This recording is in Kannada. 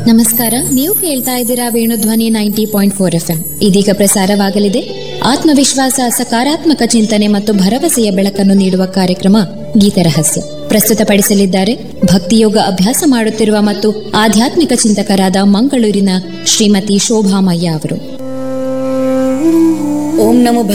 ನಮಸ್ಕಾರ, ನೀವು ಕೇಳ್ತಾ ಇದ್ದೀರಾ ವೇಣುಧ್ವನಿ 90.4 FM. ಇದೀಗ ಪ್ರಸಾರವಾಗಲಿದೆ ಆತ್ಮವಿಶ್ವಾಸ, ಸಕಾರಾತ್ಮಕ ಚಿಂತನೆ ಮತ್ತು ಭರವಸೆಯ ಬೆಳಕನ್ನು ನೀಡುವ ಕಾರ್ಯಕ್ರಮ ಗೀತರಹಸ್ಯ. ಪ್ರಸ್ತುತಪಡಿಸಲಿದ್ದಾರೆ ಭಕ್ತಿಯೋಗ ಅಭ್ಯಾಸ ಮಾಡುತ್ತಿರುವ ಮತ್ತು ಆಧ್ಯಾತ್ಮಿಕ ಚಿಂತಕರಾದ ಮಂಗಳೂರಿನ ಶ್ರೀಮತಿ ಶೋಭಾಮಯ್ಯ ಅವರು. ಓಂ ನಮೋ